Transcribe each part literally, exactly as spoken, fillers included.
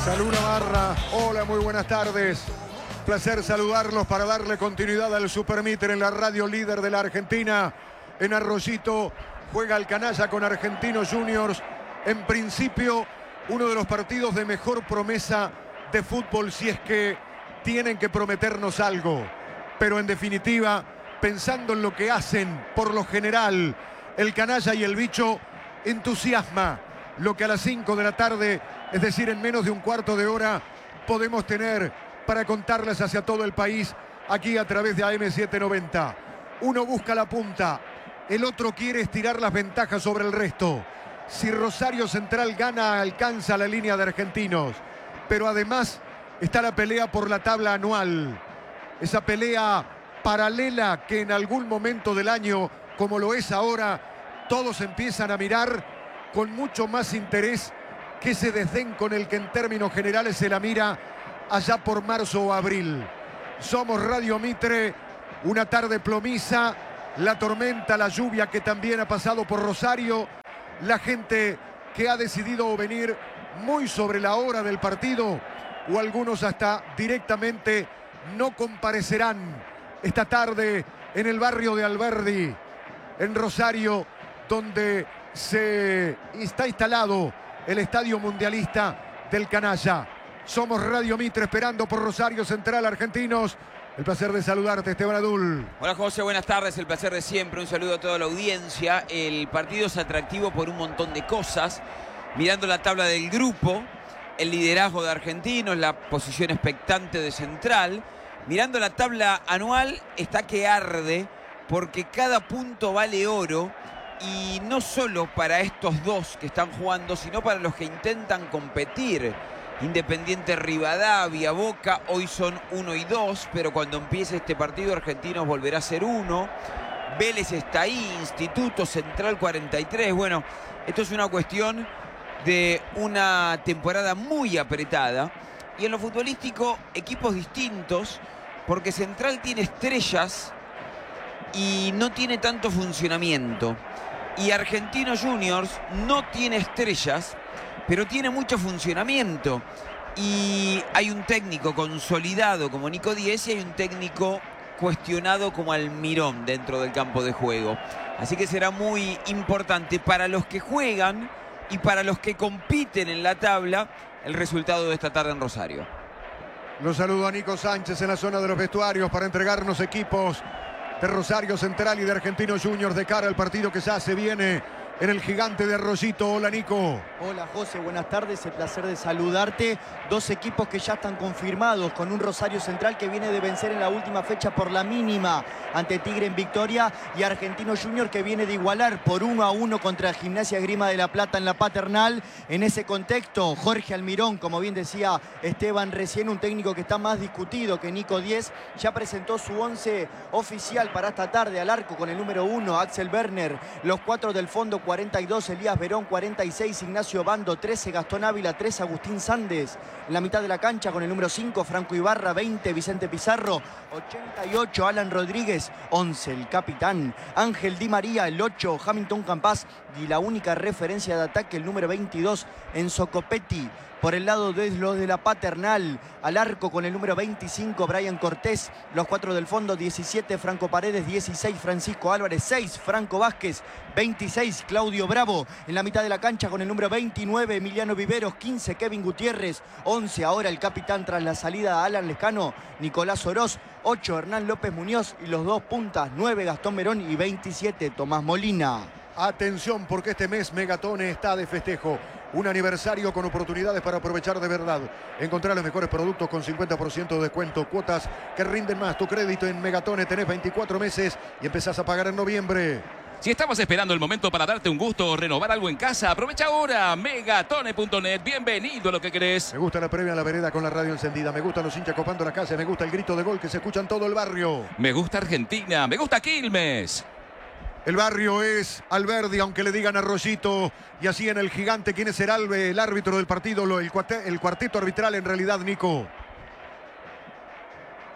Salud Navarra, hola, muy buenas tardes. Placer saludarlos para darle continuidad al Supermíter en la radio líder de la Argentina. En Arroyito juega el Canalla con Argentinos Juniors. En principio, uno de los partidos de mejor promesa de fútbol, si es que tienen que prometernos algo. Pero en definitiva, pensando en lo que hacen, por lo general, el Canalla y el Bicho, entusiasma lo que a las cinco de la tarde, es decir, en menos de un cuarto de hora, podemos tener para contarles hacia todo el país, aquí a través de A M setecientos noventa. Uno busca la punta, el otro quiere estirar las ventajas sobre el resto. Si Rosario Central gana, alcanza la línea de Argentinos. Pero además está la pelea por la tabla anual. Esa pelea paralela que en algún momento del año, como lo es ahora, todos empiezan a mirar con mucho más interés que ese desdén con el que en términos generales se la mira allá por marzo o abril. Somos Radio Mitre, una tarde plomiza, la tormenta, la lluvia que también ha pasado por Rosario, la gente que ha decidido venir muy sobre la hora del partido, o algunos hasta directamente no comparecerán esta tarde en el barrio de Alberdi, en Rosario, donde se está instalado el estadio mundialista del Canalla. Somos Radio Mitre, esperando por Rosario Central, Argentinos. El placer de saludarte, Esteban Adul. Hola José, buenas tardes, el placer de siempre, un saludo a toda la audiencia. El partido es atractivo por un montón de cosas. Mirando la tabla del grupo, el liderazgo de Argentinos, la posición expectante de Central. Mirando la tabla anual, está que arde, porque cada punto vale oro. Y no solo para estos dos que están jugando, sino para los que intentan competir. Independiente, Rivadavia, Boca, hoy son uno y dos, pero cuando empiece este partido Argentinos volverá a ser uno. Vélez está ahí, Instituto, Central cuarenta y tres. Bueno, esto es una cuestión de una temporada muy apretada. Y en lo futbolístico, equipos distintos, porque Central tiene estrellas y no tiene tanto funcionamiento. Y Argentinos Juniors no tiene estrellas, pero tiene mucho funcionamiento. Y hay un técnico consolidado como Nico Díez y hay un técnico cuestionado como Almirón dentro del campo de juego. Así que será muy importante para los que juegan y para los que compiten en la tabla el resultado de esta tarde en Rosario. Los saludo a Nico Sánchez en la zona de los vestuarios para entregarnos equipos de Rosario Central y de Argentinos Juniors de cara al partido que ya se viene en el Gigante de Arroyito. Hola, Nico. Hola, José, buenas tardes, el placer de saludarte. Dos equipos que ya están confirmados, con un Rosario Central que viene de vencer en la última fecha por la mínima ante Tigre en Victoria, y Argentinos Juniors que viene de igualar por uno a uno contra Gimnasia Esgrima de La Plata en la Paternal. En ese contexto, Jorge Almirón, como bien decía Esteban recién, un técnico que está más discutido que Nico Díez, ya presentó su once oficial para esta tarde. Al arco con el número uno, Axel Werner, los cuatro del fondo, cuarenta y dos, Elías Verón, cuarenta y seis, Ignacio Bando, trece, Gastón Ávila, trece, Agustín Sandes. En la mitad de la cancha con el número cinco, Franco Ibarra, veinte, Vicente Pizarro, ochenta y ocho, Alan Rodríguez, once, el capitán Ángel Di María, el ocho, Hamilton Campas, y la única referencia de ataque, el número veintidós, Enzo Copetti. Por el lado de los de la Paternal, al arco con el número veinticinco, Brian Cortés. Los cuatro del fondo, diecisiete, Franco Paredes, dieciséis, Francisco Álvarez, seis, Franco Vázquez, veintiséis, Claudio Bravo. En la mitad de la cancha con el número veintinueve, Emiliano Viveros, quince, Kevin Gutiérrez, once, ahora el capitán tras la salida a Alan Lescano, Nicolás Oroz, ocho, Hernán López Muñoz, y los dos puntas, nueve, Gastón Verón, y veintisiete, Tomás Molina. Atención, porque este mes Megatone está de festejo. Un aniversario con oportunidades para aprovechar de verdad. Encontrar los mejores productos con cincuenta por ciento de descuento. Cuotas que rinden más. Tu crédito en Megatone, tenés veinticuatro meses y empezás a pagar en noviembre. Si estabas esperando el momento para darte un gusto o renovar algo en casa, aprovecha ahora. Megatone punto net. Bienvenido a lo que querés. Me gusta la previa a la vereda con la radio encendida. Me gustan los hinchas copando la casa. Me gusta el grito de gol que se escucha en todo el barrio. Me gusta Argentina. Me gusta Quilmes. El barrio es Alberdi, aunque le digan Arroyito. Y así en el Gigante, ¿quién será el, el árbitro del partido? El, cuarte, el cuarteto arbitral en realidad, Nico.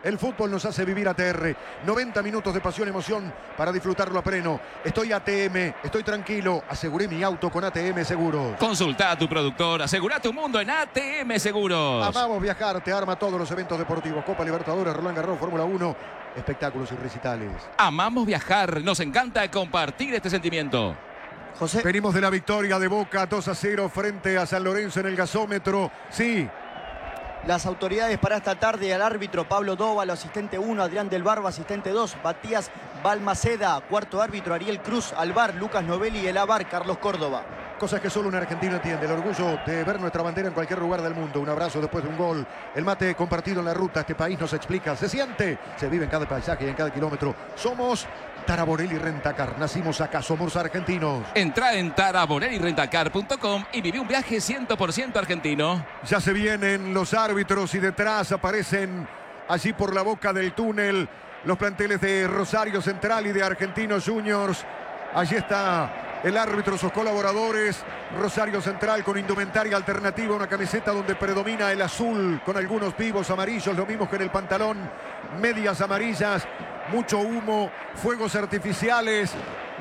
El fútbol nos hace vivir A T R. noventa minutos de pasión y emoción para disfrutarlo a pleno. Estoy A T M, estoy tranquilo. Aseguré mi auto con A T M Seguros. Consulta a tu productor, asegura tu mundo en A T M Seguros. Amamos viajar, te arma todos los eventos deportivos. Copa Libertadores, Roland Garros, Fórmula uno, espectáculos y recitales. Amamos viajar, nos encanta compartir este sentimiento. José. Venimos de la victoria de Boca dos a cero frente a San Lorenzo en el gasómetro. Sí. Las autoridades para esta tarde: al árbitro Pablo Dóvalo, asistente uno Adrián del Barba, asistente dos Matías Balmaceda, cuarto árbitro Ariel Cruz, al V A R Lucas Novelli y el A V A R Carlos Córdoba. Cosas que solo un argentino entiende. El orgullo de ver nuestra bandera en cualquier lugar del mundo. Un abrazo después de un gol. El mate compartido en la ruta. Este país nos explica. Se siente. Se vive en cada paisaje y en cada kilómetro. Somos Taraborelli Rentacar. Nacimos acá. Somos argentinos. Entra en taraborelli rentacar punto com y viví un viaje cien por ciento argentino. Ya se vienen los árbitros y detrás aparecen allí por la boca del túnel los planteles de Rosario Central y de Argentinos Juniors. Allí está el árbitro, sus colaboradores. Rosario Central con indumentaria alternativa, una camiseta donde predomina el azul con algunos vivos amarillos, lo mismo que en el pantalón, medias amarillas, mucho humo, fuegos artificiales.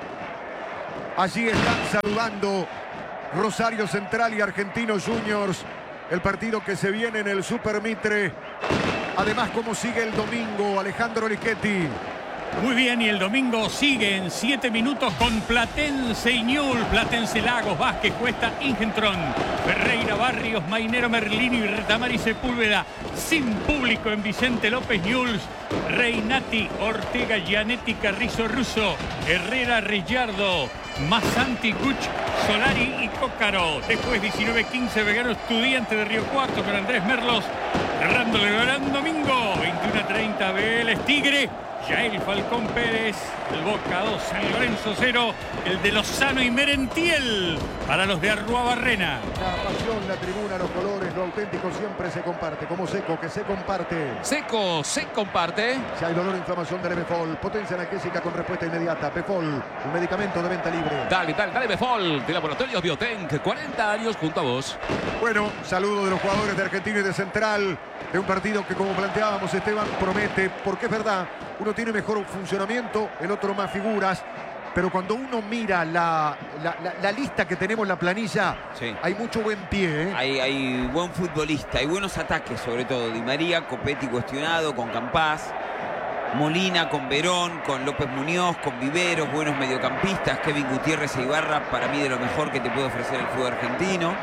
Allí están saludando Rosario Central y Argentinos Juniors, el partido que se viene en el Super Mitre. Además, cómo sigue el domingo, Alejandro Lichetti. Muy bien, y el domingo sigue en siete minutos con Platense y Newell's, Platense Lagos, Vázquez, Cuesta, Ingentron, Ferreira, Barrios, Mainero, Merlini y Retamar y Sepúlveda. Sin público en Vicente López, Newell's, Reinati, Ortega, Gianetti, Carrizo, Russo, Herrera, Ricciardo, Masanti, Kuch, Solari y Cócaro. Después diecinueve quince, Vegano Estudiante de Río Cuarto con Andrés Merlos. Cerrándole el gran domingo, veintiuno treinta, Vélez Tigre. Yael Falcón Pérez, el Boca dos, San Lorenzo cero, el de Lozano y Merentiel para los de Arruabarrena. La pasión, la tribuna, los colores, lo auténtico siempre se comparte. Como Seco, que se comparte. Seco, se comparte. Si hay dolor o inflamación, dale Befol. Potencia analgésica con respuesta inmediata. Befol, un medicamento de venta libre. Dale, dale, dale, Befol, de Laboratorios Biotenc, cuarenta años junto a vos. Bueno, saludo de los jugadores de Argentino y de Central, de un partido que, como planteábamos, Esteban, promete, porque es verdad, uno tiene mejor funcionamiento, el otro más figuras, pero cuando uno mira la, la, la, la lista que tenemos en la planilla, sí, hay mucho buen pie, ¿eh? Hay, hay buen futbolista, hay buenos ataques, sobre todo. Di María, Copetti cuestionado, con Campás, Molina con Verón, con López Muñoz, con Viveros, buenos mediocampistas, Kevin Gutiérrez e Ibarra, para mí de lo mejor que te puede ofrecer el fútbol argentino.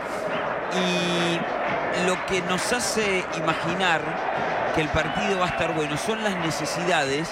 Y lo que nos hace imaginar que el partido va a estar bueno son las necesidades,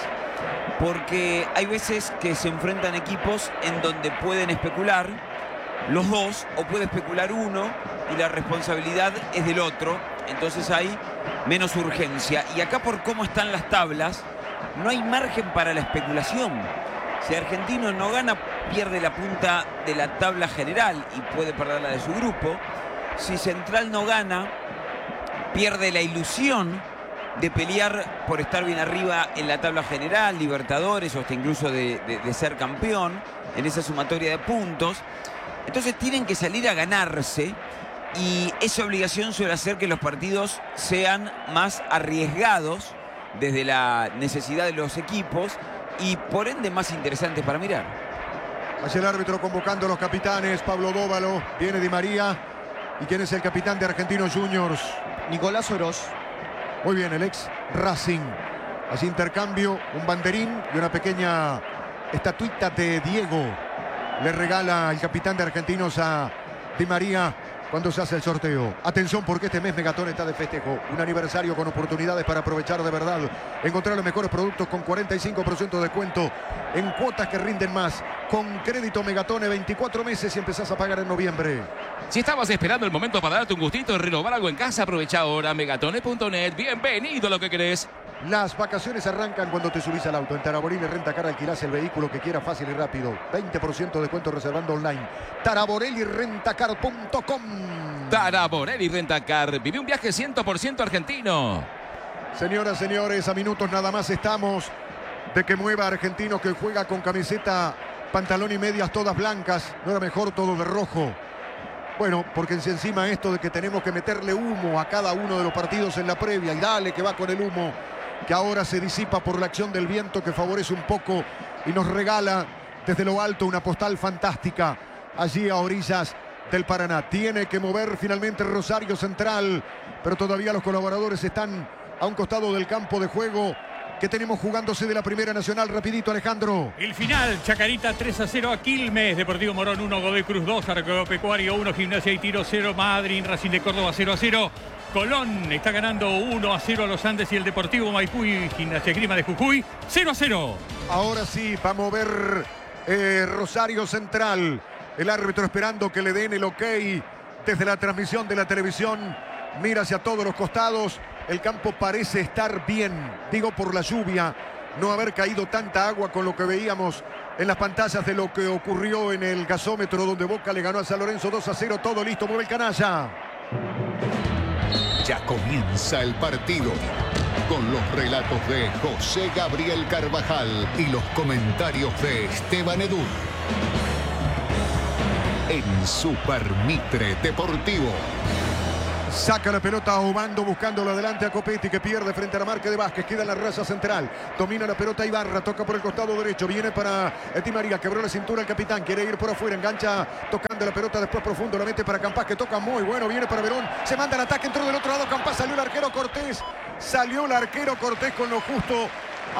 porque hay veces que se enfrentan equipos en donde pueden especular los dos o puede especular uno y la responsabilidad es del otro, entonces hay menos urgencia. Y acá, por cómo están las tablas, no hay margen para la especulación. Si Argentino no gana, pierde la punta de la tabla general y puede perder la de su grupo. Si Central no gana, pierde la ilusión de pelear por estar bien arriba en la tabla general, Libertadores o hasta incluso de, de, de ser campeón en esa sumatoria de puntos. Entonces tienen que salir a ganarse y esa obligación suele hacer que los partidos sean más arriesgados desde la necesidad de los equipos y por ende más interesantes para mirar. Hacia el árbitro convocando a los capitanes, Pablo Dóvalo, viene Di María. ¿Y quién es el capitán de Argentinos Juniors? Nicolás Oroz. Muy bien, el ex Racing. Así intercambio, un banderín y una pequeña estatuita de Diego. Le regala el capitán de Argentinos a Di María cuando se hace el sorteo. Atención, porque este mes Megatón está de festejo. Un aniversario con oportunidades para aprovechar de verdad. Encontrar los mejores productos con cuarenta y cinco por ciento de descuento en cuotas que rinden más. Con crédito Megatone, veinticuatro meses y empezás a pagar en noviembre. Si estabas esperando el momento para darte un gustito de renovar algo en casa, aprovecha ahora megatone punto net. Bienvenido a lo que querés. Las vacaciones arrancan cuando te subís al auto. En Taraborelli Rentacar alquilás el vehículo que quieras fácil y rápido. veinte por ciento de descuento reservando online. Taraborelli Rentacar punto com. Taraborelli Rentacar. Vive un viaje cien por ciento argentino. Señoras, señores, a minutos nada más estamos de que mueva Argentino, que juega con camiseta, pantalón y medias todas blancas. No era mejor todo de rojo. Bueno, porque si encima esto de que tenemos que meterle humo a cada uno de los partidos en la previa y dale que va con el humo que ahora se disipa por la acción del viento que favorece un poco y nos regala desde lo alto una postal fantástica allí a orillas del Paraná. Tiene que mover finalmente Rosario Central, pero todavía los colaboradores están a un costado del campo de juego. ¿Qué tenemos jugándose de la Primera Nacional? Rapidito, Alejandro. El final, Chacarita tres a cero a Quilmes, Deportivo Morón uno, Godoy Cruz dos, Agropecuario uno, Gimnasia y Tiro cero, Madryn, Racing de Córdoba cero a cero. Colón está ganando uno a cero a los Andes y el Deportivo Maipú y Gimnasia Grima de Jujuy cero a cero. Ahora sí, va a mover eh, Rosario Central. El árbitro esperando que le den el ok desde la transmisión de la televisión. Mira hacia todos los costados. El campo parece estar bien, digo por la lluvia, no haber caído tanta agua con lo que veíamos en las pantallas de lo que ocurrió en el gasómetro donde Boca le ganó a San Lorenzo dos a cero. Todo listo, mueve el canalla. Ya comienza el partido con los relatos de José Gabriel Carvajal y los comentarios de Esteban Edul. En Super Mitre Deportivo. Saca la pelota a Obando buscándolo adelante a Copetti que pierde frente a la marca de Vázquez. Queda en la raza central. Domina la pelota Ibarra. Toca por el costado derecho. Viene para Di María. Quebró la cintura el capitán. Quiere ir por afuera. Engancha tocando la pelota después profundo. La mete para Campás que toca muy bueno. Viene para Verón. Se manda el ataque. Entró del otro lado Campás. Salió el arquero Cortés. Salió el arquero Cortés con lo justo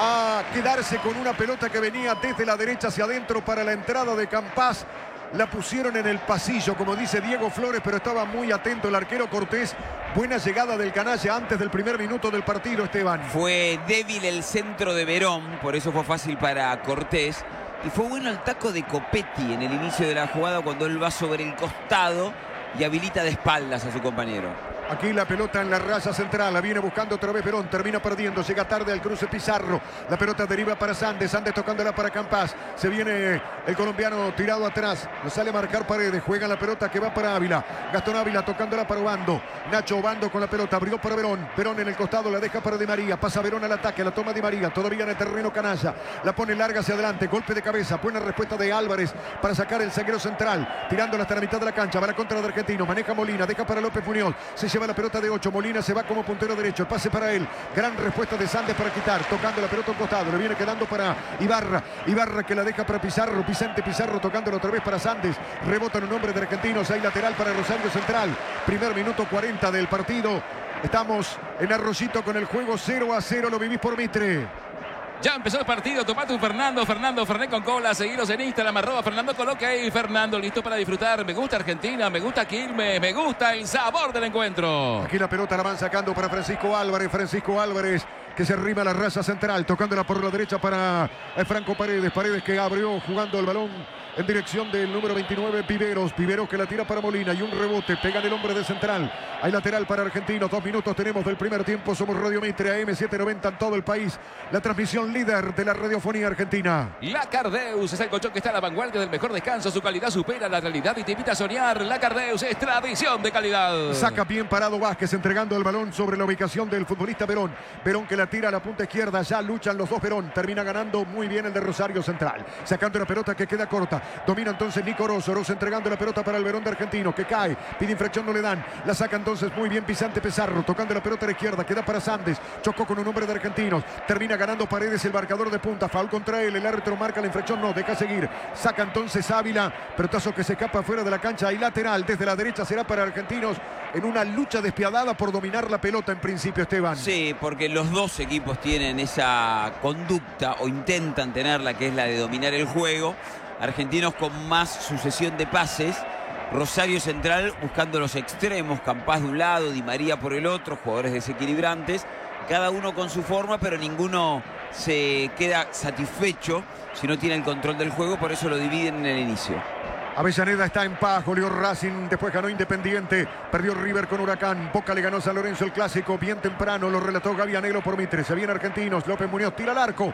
a quedarse con una pelota que venía desde la derecha hacia adentro para la entrada de Campás. La pusieron en el pasillo, como dice Diego Flores, pero estaba muy atento el arquero Cortés. Buena llegada del canalla antes del primer minuto del partido, Esteban. Fue débil el centro de Verón, por eso fue fácil para Cortés. Y fue bueno el taco de Copetti en el inicio de la jugada cuando él va sobre el costado y habilita de espaldas a su compañero. Aquí la pelota en la raya central, la viene buscando otra vez Verón, termina perdiendo, llega tarde al cruce Pizarro, la pelota deriva para Sandes, Sandes tocándola para Campás, se viene el colombiano tirado atrás, lo sale a marcar Paredes, juega la pelota que va para Ávila, Gastón Ávila tocándola para Obando, Nacho Obando con la pelota, abrió para Verón, Verón en el costado, la deja para Di María, pasa Verón al ataque, la toma Di María, todavía en el terreno canalla, la pone larga hacia adelante, golpe de cabeza, buena respuesta de Álvarez para sacar el zaguero central, tirándola hasta la mitad de la cancha, va a la contra de Argentino, maneja Molina, deja para López Muñoz, se lleva la pelota de ocho, Molina se va como puntero derecho, el pase para él, gran respuesta de Sandes para quitar, tocando la pelota a un costado, le viene quedando para Ibarra, Ibarra que la deja para Pizarro, Vicente Pizarro tocándolo otra vez para Sandes, rebota en un hombre de Argentinos, hay lateral para Rosario Central, primer minuto cuarenta del partido, estamos en Arroyito con el juego cero a cero, lo vivís por Mitre. Ya empezó el partido, tomate un Fernando, Fernando Fernet con cola, seguiros en Instagram, arroba Fernando Coloca y Fernando, listo para disfrutar. Me gusta Argentina, me gusta Quilmes, me gusta el sabor del encuentro. Aquí la pelota la van sacando para Francisco Álvarez, Francisco Álvarez que se arrima a la raza central, tocándola por la derecha para Franco Paredes, Paredes que abrió jugando el balón en dirección del número veintinueve, Piveros, Piveros que la tira para Molina y un rebote, pega en el hombre de central, hay lateral para Argentinos, dos minutos tenemos del primer tiempo, somos Radio Mitre, A M setecientos noventa en todo el país, la transmisión líder de la radiofonía argentina. La Cardeus es el colchón que está a la vanguardia del mejor descanso, su calidad supera la realidad y te invita a soñar. La Cardeus es tradición de calidad. Saca bien parado Vázquez entregando el balón sobre la ubicación del futbolista Verón, Verón que la tira a la punta izquierda, ya luchan los dos Verón, termina ganando muy bien el de Rosario Central, sacando la pelota que queda corta, domina entonces Nico Rosso, Rosso entregando la pelota para el Verón de Argentino, que cae, pide infracción, no le dan, la saca entonces muy bien Vicente Pizarro, tocando la pelota a la izquierda, queda para Sandes, chocó con un hombre de Argentinos, termina ganando Paredes el marcador de punta, foul contra él, el árbitro marca la infracción, no, deja seguir, saca entonces Ávila, pelotazo que se escapa fuera de la cancha y lateral, desde la derecha será para Argentinos, en una lucha despiadada por dominar la pelota en principio, Esteban. Sí, porque los dos equipos tienen esa conducta o intentan tenerla, que es la de dominar el juego. Argentinos con más sucesión de pases, Rosario Central buscando los extremos, Campás de un lado, Di María por el otro, jugadores desequilibrantes, cada uno con su forma, pero ninguno se queda satisfecho si no tiene el control del juego, por eso lo dividen en el inicio. Avellaneda está en paz, goleó Racing, después ganó Independiente, perdió River con Huracán, Boca le ganó San Lorenzo el clásico, bien temprano, lo relató Gaby Anelo por Mitre, se viene Argentinos, López Muñoz tira al arco,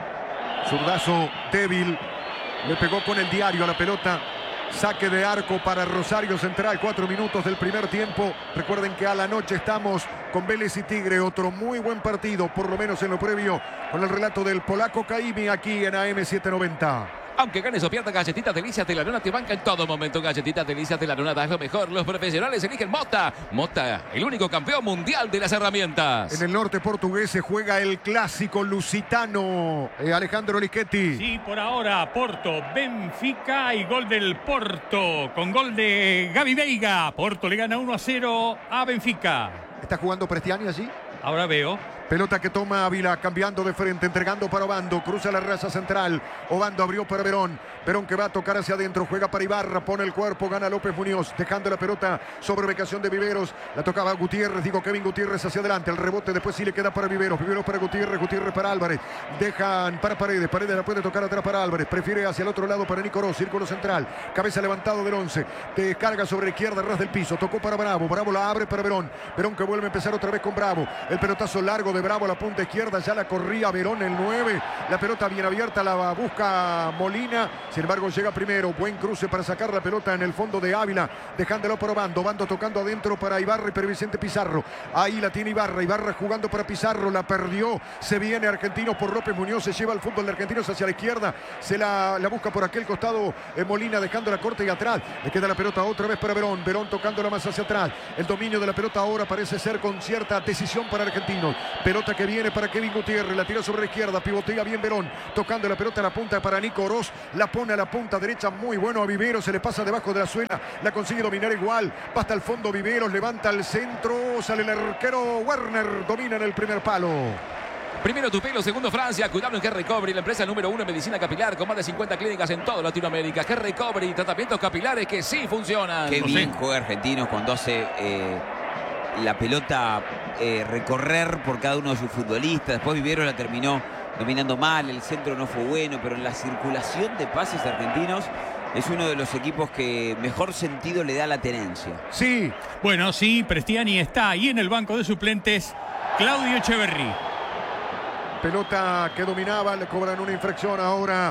zurdazo débil, le pegó con el diario a la pelota, saque de arco para Rosario Central, cuatro minutos del primer tiempo, recuerden que a la noche estamos con Vélez y Tigre, otro muy buen partido, por lo menos en lo previo, con el relato del polaco Caimi aquí en A M setecientos noventa. Aunque ganes o pierdas, Galletitas Delicias de la Luna te banca en todo momento. Galletitas Delicias de la Luna, das lo mejor. Los profesionales eligen Mota. Mota, el único campeón mundial de las herramientas. En el norte portugués se juega el clásico lusitano. Eh, Alejandro Lichetti. Sí, por ahora, Porto, Benfica y gol del Porto. Con gol de Gavi Veiga. Porto le gana uno a cero a Benfica. ¿Está jugando Prestiani allí? Ahora veo. Pelota que toma Ávila, cambiando de frente, entregando para Obando, cruza la raza central. Obando abrió para Verón. Verón que va a tocar hacia adentro, juega para Ibarra, pone el cuerpo, gana López Muñoz, dejando la pelota sobre ubicación de Viveros. La tocaba Gutiérrez, digo Kevin Gutiérrez hacia adelante. El rebote después sí le queda para Viveros. Viveros para Gutiérrez, Gutiérrez para Álvarez. Dejan para Paredes, Paredes la puede tocar atrás para Álvarez. Prefiere hacia el otro lado para Nico Ross, círculo central. Cabeza levantado del once. Descarga sobre la izquierda, ras del piso. Tocó para Bravo, Bravo la abre para Verón. Verón que vuelve a empezar otra vez con Bravo. El pelotazo largo de Bravo a la punta izquierda, ya la corría Verón, el nueve. La pelota bien abierta, la busca Molina. Sin embargo, llega primero. Buen cruce para sacar la pelota en el fondo de Ávila, dejándolo por Obando. Obando tocando adentro para Ibarra y para Vicente Pizarro. Ahí la tiene Ibarra. Ibarra jugando para Pizarro. La perdió. Se viene Argentinos por López Muñoz. Se lleva el fútbol de Argentinos hacia la izquierda. Se la, la busca por aquel costado eh, Molina, dejando la corta y atrás. Le queda la pelota otra vez para Verón. Verón tocándola más hacia atrás. El dominio de la pelota ahora parece ser con cierta decisión para Argentinos. Pelota que viene para Kevin Gutiérrez. La tira sobre la izquierda. Pivotea bien Verón. Tocando la pelota a la punta para Nico Oroz. La pone a la punta derecha. Muy bueno a Viveros. Se le pasa debajo de la suela. La consigue dominar igual. Va hasta el fondo Viveros. Levanta al centro. Sale el arquero Werner. Domina en el primer palo. Primero Tupelo, segundo Francia. Cuidado en G-Recovery, la empresa número uno en medicina capilar con más de cincuenta clínicas en toda Latinoamérica. G-Recovery, tratamientos capilares que sí funcionan. Qué No bien sé. juega Argentinos cuando hace eh, la pelota eh, recorrer por cada uno de sus futbolistas. Después Viveros la terminó dominando mal, el centro no fue bueno, pero en la circulación de pases Argentinos es uno de los equipos que mejor sentido le da a la tenencia. Sí. Bueno, sí, Prestiani está ahí en el banco de suplentes. Claudio Echeverri. Pelota que dominaba, le cobran una infracción ahora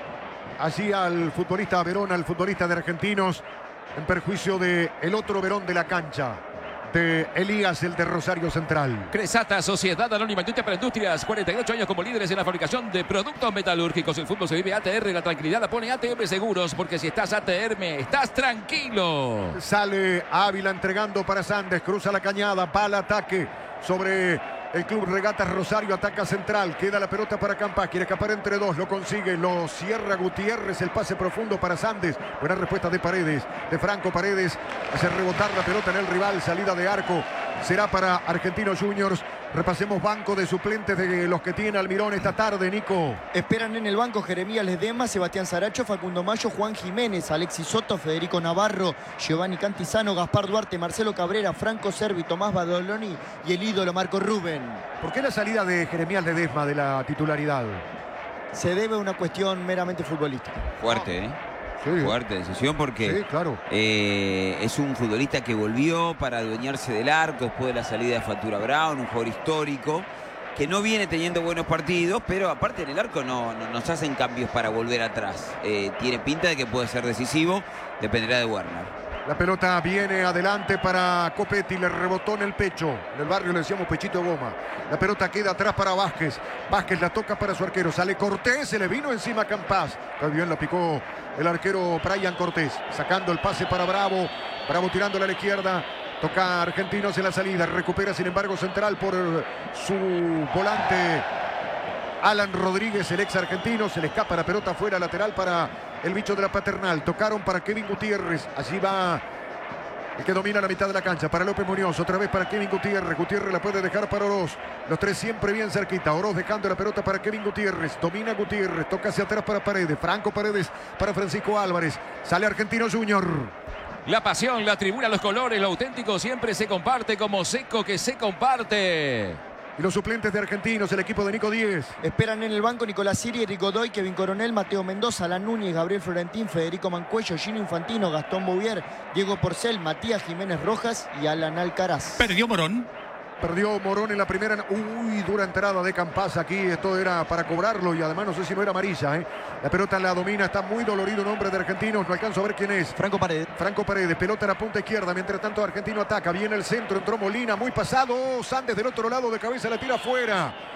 allí al futbolista Verón, al futbolista de Argentinos, en perjuicio de el otro Verón de la cancha, de Elías, el de Rosario Central. Cresata, Sociedad Anónima Industria para Industrias, cuarenta y ocho años como líderes en la fabricación de productos metalúrgicos. El fútbol se vive A T R, la tranquilidad la pone A T M Seguros, porque si estás A T R, estás tranquilo. Sale Ávila entregando para Sandes, cruza la cañada, va al ataque sobre el Club Regatas Rosario, ataca central, queda la pelota para Campas, quiere escapar entre dos, lo consigue, lo cierra Gutiérrez, el pase profundo para Sandes, buena respuesta de Paredes, de Franco Paredes, hace rebotar la pelota en el rival, salida de arco, será para Argentinos Juniors. Repasemos banco de suplentes de los que tiene Almirón esta tarde, Nico. Esperan en el banco Jeremías Ledesma, Sebastián Saracho, Facundo Mayo, Juan Jiménez, Alexis Soto, Federico Navarro, Giovanni Cantizano, Gaspar Duarte, Marcelo Cabrera, Franco Servi, Tomás Badoloni y el ídolo Marco Rubén. ¿Por qué la salida de Jeremías Ledesma de la titularidad? Se debe a una cuestión meramente futbolística. Fuerte, ¿eh? Sí. Fuerte decisión porque Sí, claro. eh, es un futbolista que volvió para adueñarse del arco después de la salida de Fatura Brown, un jugador histórico que no viene teniendo buenos partidos, pero aparte en el arco no, no nos hacen cambios para volver atrás. Eh, tiene pinta de que puede ser decisivo, dependerá de Werner. La pelota viene adelante para Copetti, le rebotó en el pecho. En el barrio le decíamos pechito de goma. La pelota queda atrás para Vázquez. Vázquez la toca para su arquero. Sale Cortés, se le vino encima a Campas. Está bien, la picó el arquero Brian Cortés. Sacando el pase para Bravo. Bravo tirándole a la izquierda. Toca Argentinos en la salida. Recupera sin embargo central por su volante Alan Rodríguez, el ex argentino. Se le escapa la pelota fuera lateral para el bicho de la Paternal. Tocaron para Kevin Gutiérrez. Allí va el que domina la mitad de la cancha. Para López Muñoz. Otra vez para Kevin Gutiérrez. Gutiérrez la puede dejar para Oroz. Los tres siempre bien cerquita. Oroz dejando la pelota para Kevin Gutiérrez. Domina Gutiérrez. Toca hacia atrás para Paredes. Franco Paredes para Francisco Álvarez. Sale Argentino Junior. La pasión, la tribuna, los colores, lo auténtico siempre se comparte como Seco que se comparte. Y los suplentes de Argentinos, el equipo de Nico Díez. Esperan en el banco Nicolás Siri, Eric Godoy, Kevin Coronel, Mateo Mendoza, Alan Núñez, Gabriel Florentín, Federico Mancuello, Gino Infantino, Gastón Bouvier, Diego Porcel, Matías Jiménez Rojas y Alan Alcaraz. Perdió Morón. Perdió Morón en la primera. Uy, dura entrada de Campas aquí. Esto era para cobrarlo y además no sé si no era amarilla. ¿eh? La pelota la domina. Está muy dolorido un hombre de Argentinos. No alcanzo a ver quién es. Franco Paredes. Franco Paredes. Pelota en la punta izquierda. Mientras tanto Argentino ataca. Viene el centro. Entró Molina. Muy pasado. Sandes del otro lado de cabeza la tira afuera.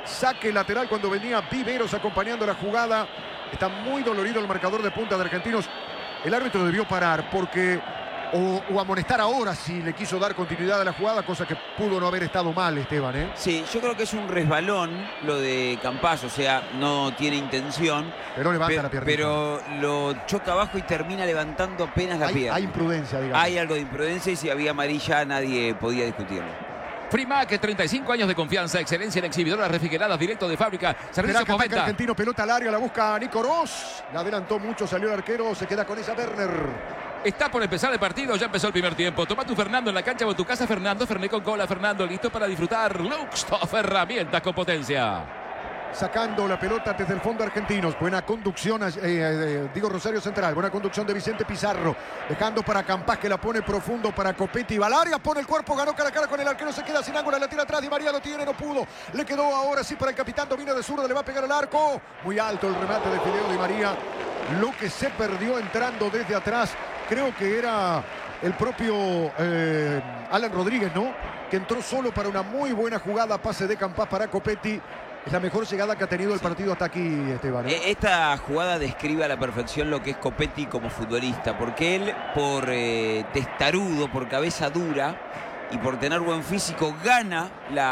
saque lateral cuando venía Viveros acompañando la jugada. Está muy dolorido el marcador de punta de Argentinos. El árbitro debió parar porque o, o amonestar ahora si le quiso dar continuidad a la jugada, cosa que pudo no haber estado mal, Esteban, ¿eh? Sí, yo creo que es un resbalón lo de Campás, o sea, no tiene intención. Pero levanta pe la pierna. Pero lo choca abajo y termina levantando apenas la hay, pierna. Hay imprudencia, digamos. Hay algo de imprudencia y si había amarilla nadie podía discutirlo. Frimac, treinta y cinco años de confianza, excelencia en exhibidoras refrigeradas, directo de fábrica. Servicio Ataca Argentino, pelota al área, la busca Nico Ross. La adelantó mucho, salió el arquero, se queda con esa Werner. Está por empezar el partido, ya empezó el primer tiempo. Toma tu Fernando en la cancha o en tu casa, Fernando. Ferné con cola, Fernando, listo para disfrutar. Luxtoff, herramientas con potencia. Sacando la pelota desde el fondo Argentinos. Buena conducción, eh, eh, digo Rosario Central. Buena conducción de Vicente Pizarro. Dejando para Campás que la pone profundo para Copetti. Valaria pone el cuerpo, ganó cara a cara con el arquero. Se queda sin ángulo, la tira atrás. Di María lo tiene, no pudo. Le quedó ahora sí para el capitán. Domina de zurda, le va a pegar al arco. Muy alto el remate de Fideo Di María. Lo que se perdió entrando desde atrás. Creo que era el propio eh, Alan Rodríguez, ¿no? Que entró solo para una muy buena jugada. Pase de Campás para Copetti. Es la mejor llegada que ha tenido el Sí. partido hasta aquí, Esteban, ¿eh? Esta jugada describe a la perfección lo que es Copetti como futbolista, porque él, por eh, testarudo, por cabeza dura y por tener buen físico, gana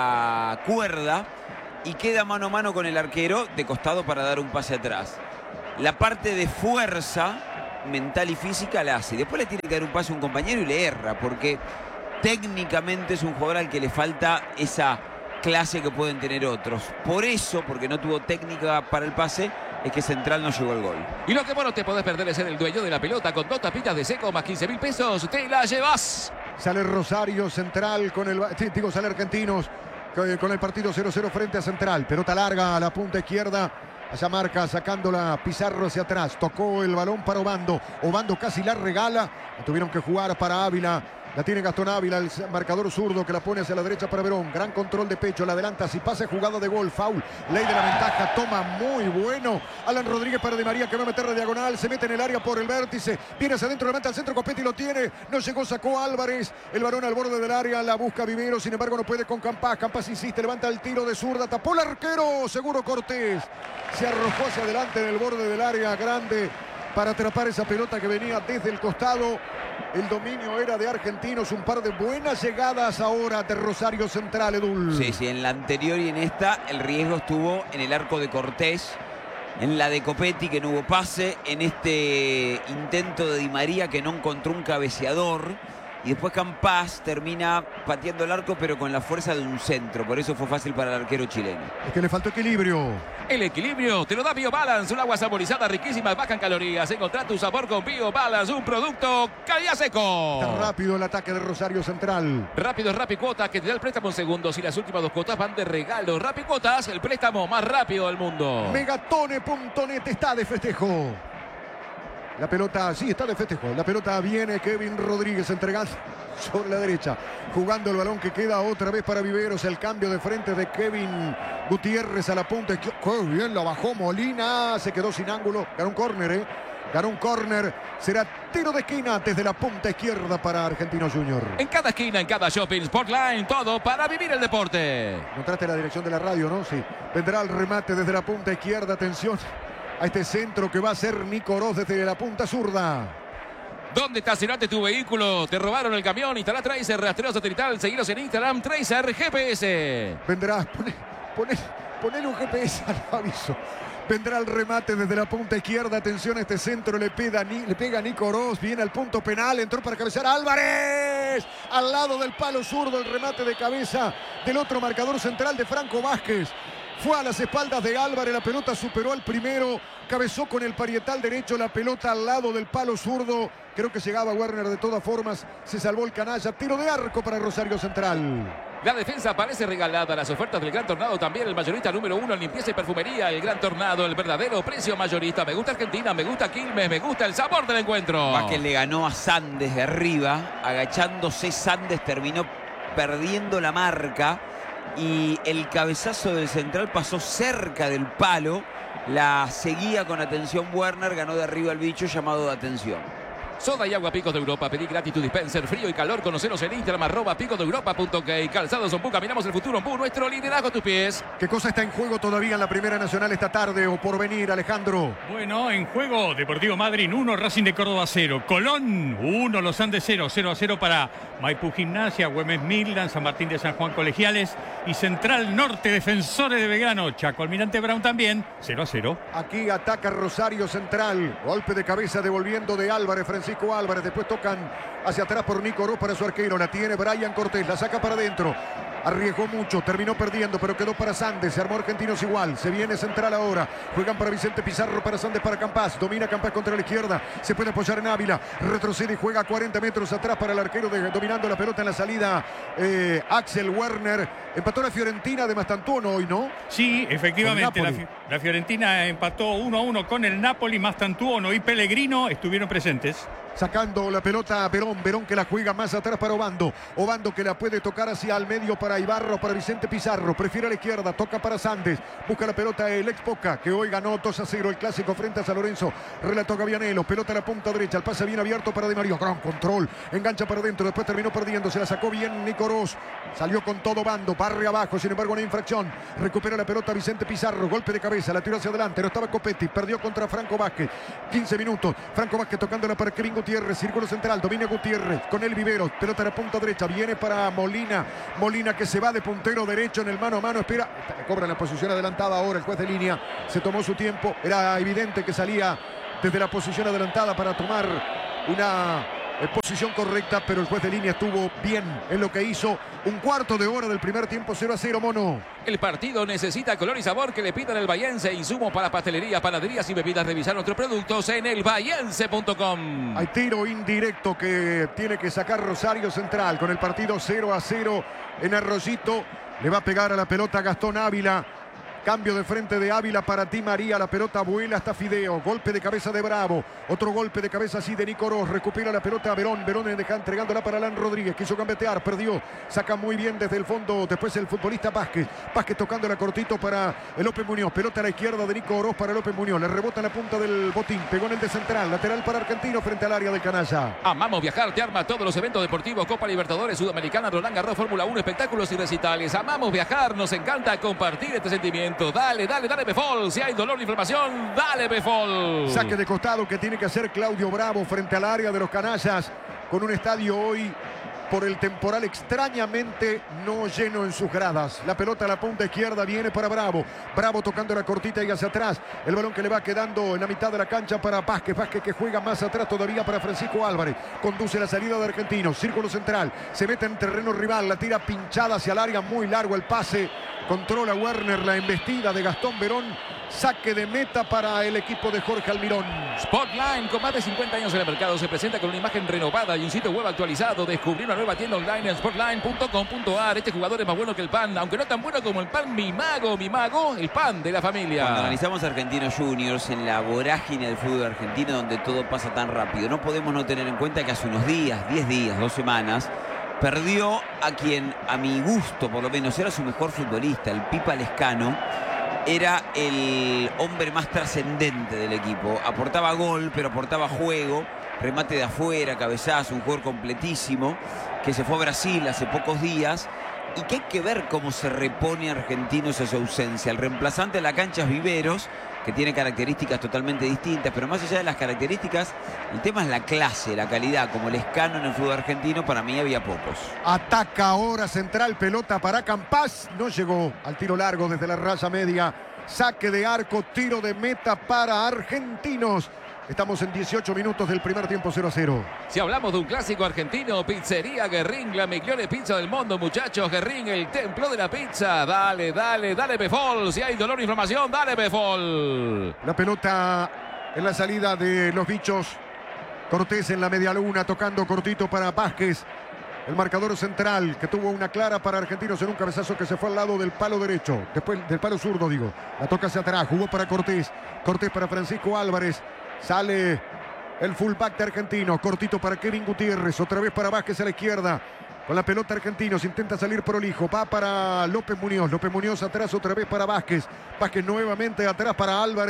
la cuerda y queda mano a mano con el arquero de costado para dar un pase atrás. La parte de fuerza mental y física la hace. Después le tiene que dar un pase a un compañero y le erra, porque técnicamente es un jugador al que le falta esa clase que pueden tener otros. Por eso, porque no tuvo técnica para el pase, es que Central no llegó al gol. Y lo que vos no te podés perder es ser el dueño de la pelota con dos tapitas de seco más quince mil pesos. Te la llevas. Sale Rosario Central con el... Sí, digo, sale Argentinos con el partido cero cero frente a Central. Pelota larga a la punta izquierda. Allá marca sacándola Pizarro hacia atrás. Tocó el balón para Obando. Obando casi la regala. La tuvieron que jugar para Ávila. La tiene Gastón Ávila, el marcador zurdo que la pone hacia la derecha para Verón. Gran control de pecho, la adelanta. Si pasa jugada de gol, foul. Ley de la ventaja, toma muy bueno. Alan Rodríguez para Di María que va a meter la diagonal. Se mete en el área por el vértice. Viene hacia adentro, levanta al centro. Copetti lo tiene. No llegó, sacó Álvarez. El varón al borde del área. La busca Vivero. Sin embargo, no puede con Campás. Campás insiste, levanta el tiro de zurda. Tapó el arquero. Seguro Cortés. Se arrojó hacia adelante en el borde del área grande para atrapar esa pelota que venía desde el costado. El dominio era de Argentinos. Un par de buenas llegadas ahora de Rosario Central, Edul. Sí, sí, en la anterior y en esta el riesgo estuvo en el arco de Cortés, en la de Copetti que no hubo pase, en este intento de Di María que no encontró un cabeceador. Y después Campás termina pateando el arco, pero con la fuerza de un centro. Por eso fue fácil para el arquero chileno. Es que le faltó equilibrio. El equilibrio te lo da BioBalance, un agua saborizada riquísima, baja en calorías. Encontrá tu sabor con BioBalance, un producto calidad seco. Está rápido el ataque de Rosario Central. Rápido es Rapicuotas, que te da el préstamo en segundos y las últimas dos cuotas van de regalo. Rapicuotas, el préstamo más rápido del mundo. Megatone punto net está de festejo. La pelota, sí, está de festejo. La pelota viene Kevin Rodríguez entregando sobre la derecha. Jugando el balón que queda otra vez para Viveros. El cambio de frente de Kevin Gutiérrez a la punta. ¡Qué bien! La bajó Molina. Se quedó sin ángulo. Ganó un córner, ¿eh? Ganó un córner. Será tiro de esquina desde la punta izquierda para Argentinos Junior. En cada esquina, en cada shopping, Sportline, todo para vivir el deporte. Encontraste la dirección de la radio, ¿no? Sí. Vendrá el remate desde la punta izquierda. Atención a este centro que va a ser Nico Ross desde la punta zurda. ¿Dónde estacionaste tu vehículo? ¿Te robaron el camión? Instalá Tracer, rastreo satelital. Seguilos en Instagram, Tracer G P S. Vendrá, poné, poné, ponele un G P S al aviso. Vendrá el remate desde la punta izquierda. Atención a este centro. Le pega, le pega Nico Ross. Viene al punto penal. Entró para cabecear Álvarez. Al lado del palo zurdo. El remate de cabeza del otro marcador central de Franco Vázquez. Fue a las espaldas de Álvarez. La pelota superó al primero. Cabezó con el parietal derecho. La pelota al lado del palo zurdo. Creo que llegaba Werner de todas formas. Se salvó el canalla. Tiro de arco para Rosario Central. La defensa parece regalada. Las ofertas del Gran Tornado también. El mayorista número uno en limpieza y perfumería. El Gran Tornado, el verdadero precio mayorista. Me gusta Argentina, me gusta Quilmes, me gusta el sabor del encuentro. Vázquez le ganó a Sandes de arriba. Agachándose, Sandes terminó perdiendo la marca. Y el cabezazo del central pasó cerca del palo. La seguía con atención Werner. Ganó de arriba el bicho, llamado de atención. Soda y agua Picos de Europa. Pedí gratis tu dispenser, frío y calor. Conoceros en Instagram, arroba picosdeeuropa.ok. Calzados Ompú, caminamos el futuro Ompú, nuestro liderazgo a tus pies. ¿Qué cosa está en juego todavía en la Primera Nacional esta tarde o por venir, Alejandro? Bueno, en juego Deportivo Madryn uno, Racing de Córdoba cero, Colón uno, Los Andes cero, cero a cero para Maipú Gimnasia, Güemes Midland, San Martín de San Juan Colegiales y Central Norte, Defensores de Belgrano, Chaco Almirante Brown también, cero a cero. Aquí ataca Rosario Central, golpe de cabeza devolviendo de Álvarez, Francisco Álvarez, después tocan hacia atrás por Nico Oroz para su arquero, la tiene Brian Cortés, la saca para adentro. Arriesgó mucho, terminó perdiendo, pero quedó para Sandes. Se armó Argentinos igual. Se viene Central ahora. Juegan para Vicente Pizarro, para Sandes, para Campás. Domina Campás contra la izquierda. Se puede apoyar en Ávila. Retrocede y juega cuarenta metros atrás para el arquero, de, dominando la pelota en la salida. Eh, Axel Werner. Empató la Fiorentina de Mastantuono hoy, ¿no? Sí, efectivamente. La, la Fiorentina empató uno a uno con el Napoli. Mastantuono y Pellegrino estuvieron presentes. Sacando la pelota a Verón, Verón que la juega más atrás para Obando, Obando que la puede tocar hacia el medio para Ibarro, para Vicente Pizarro, prefiere a la izquierda, toca para Sandes, busca la pelota el ex Boca, que hoy ganó dos a cero el clásico frente a San Lorenzo, relató Gavianelo, pelota a la punta derecha, el pase bien abierto para Di María, gran control, engancha para adentro, después terminó perdiendo, se la sacó bien Nico Oroz, salió con todo Obando, barre abajo, sin embargo una infracción, recupera la pelota Vicente Pizarro, golpe de cabeza, la tiró hacia adelante, no estaba Copetti, perdió contra Franco Vázquez, quince minutos, Franco Vázquez tocándola para Kevin Gutiérrez, círculo central, domina Gutiérrez con el Viveros, pelota a la punta derecha, viene para Molina, Molina que se va de puntero derecho en el mano a mano, espera, cobra la posición adelantada ahora el juez de línea, se tomó su tiempo, era evidente que salía desde la posición adelantada para tomar una eh, posición correcta, pero el juez de línea estuvo bien en lo que hizo. Un cuarto de hora del primer tiempo, cero a cero, Mono. El partido necesita color y sabor que le pidan el Bahiense. Insumo para pastelería, panaderías y bebidas. Revisar nuestros productos en el bahiense punto com. Hay tiro indirecto que tiene que sacar Rosario Central con el partido cero a cero en Arroyito. Le va a pegar a la pelota Gastón Ávila. Cambio de frente de Ávila para Di María. La pelota vuela hasta Fideo. Golpe de cabeza de Bravo. Otro golpe de cabeza así de Nico Oroz. Recupera la pelota a Verón. Verón deja entregándola para Alan Rodríguez. Quiso gambetear. Perdió. Saca muy bien desde el fondo. Después el futbolista Vázquez. Vázquez tocándola cortito para López Muñoz. Pelota a la izquierda de Nico Oroz para López Muñoz. Le rebota en la punta del botín. Pegó en el de central. Lateral para Argentino frente al área del Canalla. Amamos viajar. Te arma todos los eventos deportivos. Copa Libertadores, Sudamericana, Roland Garros, Fórmula uno, espectáculos y recitales. Amamos viajar. Nos encanta compartir este sentimiento. Dale, dale. Dale Befol, si hay dolor o inflamación, dale Befol. Saque de costado que tiene que hacer Claudio Bravo frente al área de los canallas, con un estadio hoy por el temporal extrañamente no lleno en sus gradas. La pelota a la punta izquierda viene para Bravo. Bravo tocando la cortita y hacia atrás. El balón que le va quedando en la mitad de la cancha para Vázquez. Vázquez que juega más atrás todavía para Francisco Álvarez. Conduce la salida de Argentinos. Círculo central. Se mete en terreno rival. La tira pinchada hacia el área. Muy largo el pase. Controla Werner la embestida de Gastón Verón. Saque de meta para el equipo de Jorge Almirón. Sportline, con más de cincuenta años en el mercado, se presenta con una imagen renovada y un sitio web actualizado. Descubrí una nueva tienda online en sportline punto com punto a r. Este jugador es más bueno que el pan, aunque no tan bueno como el pan. Mi mago, mi mago, el pan de la familia. Cuando analizamos Argentinos Juniors en la vorágine del fútbol argentino, donde todo pasa tan rápido, no podemos no tener en cuenta que hace unos días, diez días, dos semanas, perdió a quien, a mi gusto por lo menos, era su mejor futbolista, el Pipa Lescano. Era el hombre más trascendente del equipo. Aportaba gol, pero aportaba juego, remate de afuera, cabezazo, un jugador completísimo, que se fue a Brasil hace pocos días y que hay que ver cómo se repone Argentinos a su ausencia. El reemplazante de la cancha es Viveros, que tiene características totalmente distintas, pero más allá de las características, el tema es la clase, la calidad. Como Lescano en el fútbol argentino, para mí había pocos. Ataca ahora Central, pelota para Campás, no llegó al tiro largo desde la raya media. Saque de arco, tiro de meta para Argentinos. Estamos en dieciocho minutos del primer tiempo, cero a cero. Si hablamos de un clásico argentino, Pizzería Guerrín, la migliore pizza del mundo, muchachos. Guerrín, el templo de la pizza. Dale, dale, dale Befol. Si hay dolor o inflamación, dale Befol. La pelota en la salida de los bichos. Cortés en la media luna, tocando cortito para Vázquez. El marcador central que tuvo una clara para Argentinos en un cabezazo que se fue al lado del palo derecho. Después del palo zurdo, digo. La toca hacia atrás, jugó para Cortés. Cortés para Francisco Álvarez. Sale el fullback de Argentino. Cortito para Kevin Gutiérrez. Otra vez para Vázquez a la izquierda. Con la pelota Argentinos. Intenta salir prolijo. Va para López Muñoz. López Muñoz atrás otra vez para Vázquez. Vázquez nuevamente atrás para Álvarez.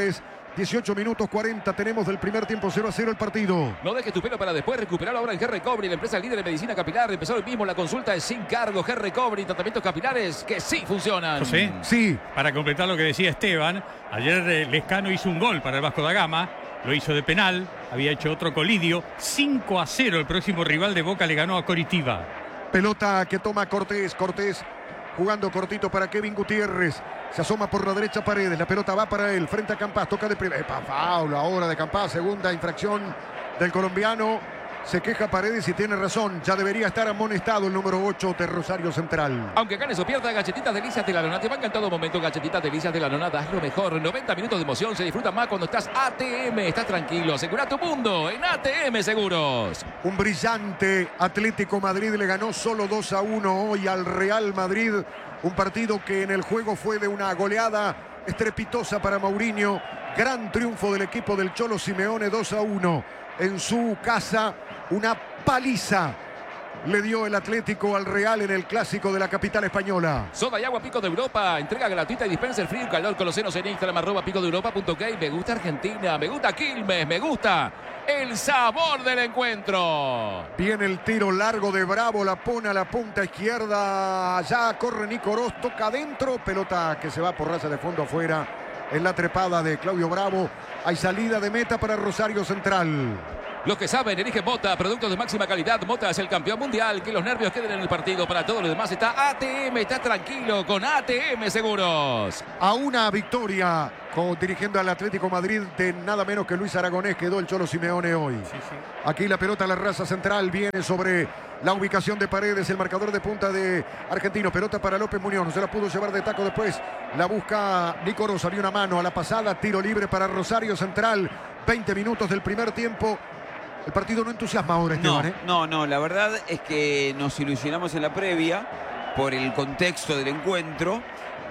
dieciocho minutos cuarenta tenemos del primer tiempo, cero a cero el partido. No dejes tu pelo para después recuperarlo ahora en G R Recovery, la empresa líder de medicina capilar. Empezó hoy mismo, la consulta es sin cargo. G R Recovery, tratamientos capilares que sí funcionan. José, Sí. para completar lo que decía Esteban, ayer eh, Lescano hizo un gol para el Vasco da Gama, lo hizo de penal, había hecho otro colidio, cinco a cero el próximo rival de Boca le ganó a Coritiba. Pelota que toma Cortés, Cortés jugando cortito para Kevin Gutiérrez. Se asoma por la derecha Paredes, la pelota va para él, frente a Campás, toca de primera. Epa, faul ahora de Campás, segunda infracción del colombiano. Se queja Paredes y tiene razón, ya debería estar amonestado el número ocho de Rosario Central. Aunque ganes o pierda, Galletitas Delicias de la Nona te van en todo momento. Galletitas Delicias de la Nona, das lo mejor. noventa minutos de emoción, se disfruta más cuando estás A T M. Estás tranquilo, asegura tu mundo en A T M Seguros. Un brillante Atlético Madrid le ganó solo dos a uno hoy al Real Madrid. Un partido que en el juego fue de una goleada estrepitosa para Mourinho. Gran triunfo del equipo del Cholo Simeone, dos a uno. En su casa, una paliza le dio el Atlético al Real en el clásico de la capital española. Soda y agua Pico de Europa, entrega gratuita y dispensa el frío y calor con los senos en Instagram, arroba pico de europa punto k. Me gusta Argentina, me gusta Quilmes, me gusta el sabor del encuentro. Viene el tiro largo de Bravo, la pone a la punta izquierda. Allá corre Nico Oroz, toca adentro, pelota que se va por raza de fondo afuera. En la trepada de Claudio Bravo hay salida de meta para Rosario Central. Los que saben, eligen Mota, productos de máxima calidad. Mota es el campeón mundial. Que los nervios queden en el partido. Para todo lo demás está A T M, está tranquilo con A T M Seguros. A una victoria con, dirigiendo al Atlético Madrid de nada menos que Luis Aragonés quedó el Cholo Simeone hoy. Sí, sí. Aquí la pelota a la raza central viene sobre la ubicación de Paredes, el marcador de punta de Argentino. Pelota para López Muñoz, no se la pudo llevar de taco después. La busca Nico Oroz, había una mano a la pasada, tiro libre para Rosario Central. veinte minutos del primer tiempo. El partido no entusiasma ahora, Esteban, No, ¿eh? no, no, la verdad es que nos ilusionamos en la previa por el contexto del encuentro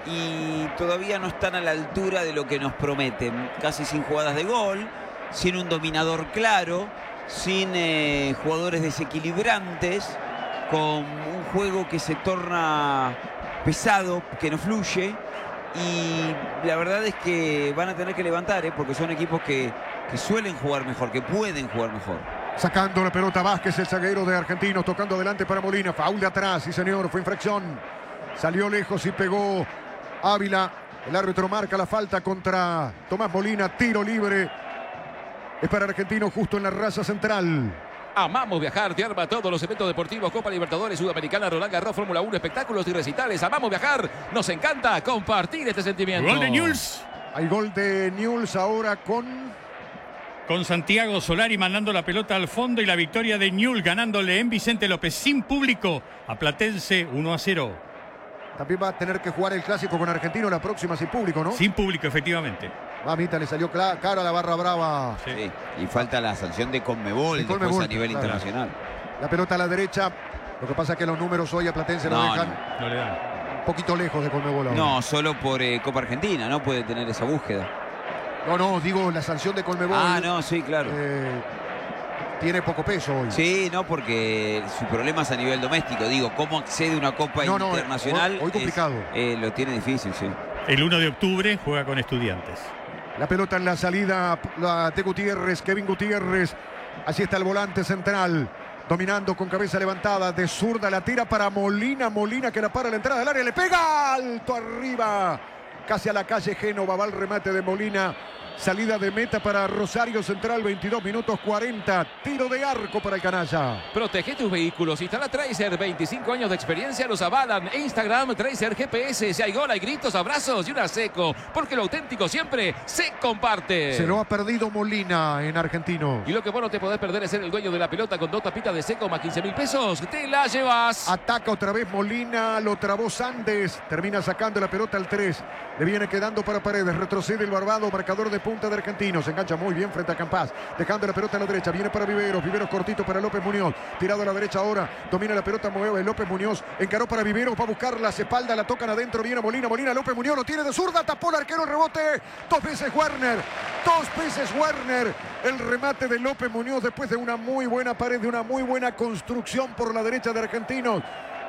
y todavía no están a la altura de lo que nos prometen. Casi sin jugadas de gol, sin un dominador claro, sin eh, jugadores desequilibrantes, con un juego que se torna pesado, que no fluye. Y la verdad es que van a tener que levantar, ¿eh? Porque son equipos que, que suelen jugar mejor, que pueden jugar mejor. Sacando la pelota Vázquez, el zaguero de Argentinos, tocando adelante para Molina. Faul de atrás, sí señor, fue infracción. Salió lejos y pegó Ávila. El árbitro marca la falta contra Tomás Molina. Tiro libre. Es para Argentinos justo en la raza central. Amamos viajar, te arma todos los eventos deportivos, Copa Libertadores, Sudamericana, Roland Garros, Fórmula uno, espectáculos y recitales. Amamos viajar, nos encanta compartir este sentimiento. Gol de Newell's. Hay gol de Newell's ahora con... Con Santiago Solari mandando la pelota al fondo y la victoria de Newell's ganándole en Vicente López sin público a Platense uno a cero. También va a tener que jugar el clásico con Argentino la próxima sin público, ¿no? Sin público, efectivamente. Mamita, le salió cara a la barra brava. Sí. Sí, y falta la sanción de Conmebol, De después Conmebol, a nivel claro. internacional. La pelota a la derecha. Lo que pasa es que los números hoy a Platense lo No, dejan No le dan. un poquito lejos de Conmebol ahora. No, solo por eh, Copa Argentina, no puede tener esa búsqueda. No, no, digo la sanción de Conmebol. Ah, no, sí, claro. eh, tiene poco peso hoy. Sí, no, porque su problema es a nivel doméstico. Digo, ¿cómo accede a una Copa No, no, internacional? hoy- hoy complicado. Es, eh, lo tiene difícil, sí. El uno de octubre juega con Estudiantes. La pelota en la salida la de Gutiérrez, Kevin Gutiérrez. Así está el volante central. Dominando con cabeza levantada. De zurda la tira para Molina. Molina que la para a la entrada del área. Le pega alto arriba. Casi a la calle Génova. Va el remate de Molina. Salida de meta para Rosario Central. veintidós minutos cuarenta. Tiro de arco para el canalla. Protege tus vehículos. Instala Tracer. veinticinco años de experiencia los avalan. Instagram, Tracer G P S. Si hay gol, hay gritos, abrazos y una seco. Porque lo auténtico siempre se comparte. Se lo ha perdido Molina en Argentino. Y lo que vos no te podés perder es ser el dueño de la pelota con dos tapitas de seco más quince mil pesos. Te la llevas. Ataca otra vez Molina, lo trabó Sandes, termina sacando la pelota al tres, le viene quedando para Paredes, retrocede el Barbado, marcador de punta de Argentinos, se engancha muy bien frente a Campás, dejando la pelota a la derecha, viene para Viveros, Viveros cortito para López Muñoz, tirado a la derecha ahora, domina la pelota, mueve López Muñoz, encaró para Viveros, va a buscar las espaldas, la tocan adentro, viene Molina, Molina, López Muñoz, lo tiene de zurda, tapó el arquero, el rebote, dos veces Werner, dos veces Werner, el remate de López Muñoz después de una muy buena pared, de una muy buena construcción por la derecha de Argentinos.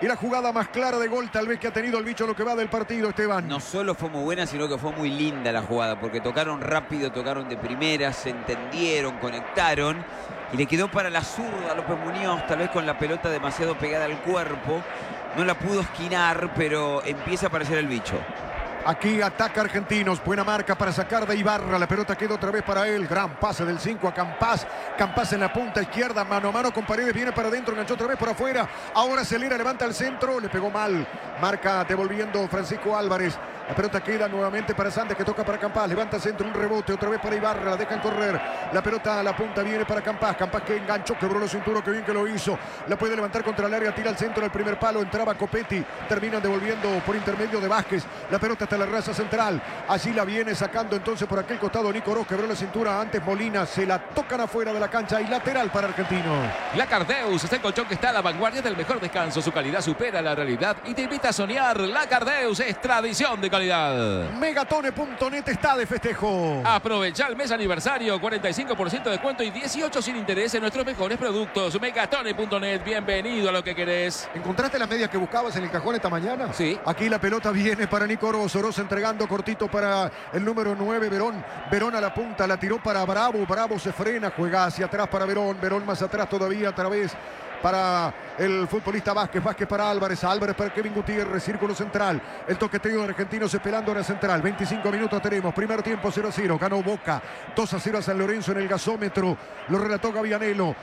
Y la jugada más clara de gol tal vez que ha tenido el bicho lo que va del partido, Esteban. No solo fue muy buena, sino que fue muy linda la jugada, porque tocaron rápido, tocaron de primera, se entendieron, conectaron. Y le quedó para la zurda a López Muñoz, tal vez con la pelota demasiado pegada al cuerpo. No la pudo esquinar, pero empieza a aparecer el bicho. Aquí ataca Argentinos, buena marca para sacar de Ibarra, la pelota queda otra vez para él, gran pase del cinco a Campás, Campás en la punta izquierda, mano a mano con Paredes, viene para adentro, enganchó otra vez por afuera, ahora acelera, levanta el centro, le pegó mal, marca devolviendo Francisco Álvarez, la pelota queda nuevamente para Sandes que toca para Campás, levanta el centro, un rebote, otra vez para Ibarra, la dejan correr, la pelota a la punta viene para Campás, Campás que enganchó, quebró los cinturos, que bien que lo hizo, la puede levantar contra el área, tira al centro, el primer palo, entraba Copetti, terminan devolviendo por intermedio de Vázquez, la pelota hasta la raza central, allí la viene sacando entonces por aquel costado Nico Oroz, quebró la cintura, antes Molina, se la tocan afuera de la cancha y lateral para Argentino. La Cardeus es el colchón que está a la vanguardia del mejor descanso, su calidad supera la realidad y te invita a soñar. La Cardeus es tradición de calidad. Megatone punto net está de festejo. Aprovecha el mes aniversario, cuarenta y cinco por ciento de descuento y dieciocho sin interés en nuestros mejores productos. Megatone punto net, bienvenido a lo que querés. ¿Encontraste las medias que buscabas en el cajón esta mañana? Sí. Aquí la pelota viene para Nico Oroz, Oroz entregando cortito para el número nueve, Verón. Verón a la punta, la tiró para Bravo, Bravo se frena, juega hacia atrás para Verón, Verón más atrás todavía, otra vez para el futbolista Vázquez, Vázquez para Álvarez, Álvarez para Kevin Gutiérrez, círculo central, el toqueteo de Argentinos esperando en la central, veinticinco minutos tenemos, primer tiempo cero a cero, ganó Boca, dos a cero a San Lorenzo en el gasómetro, lo relató Gavianelo.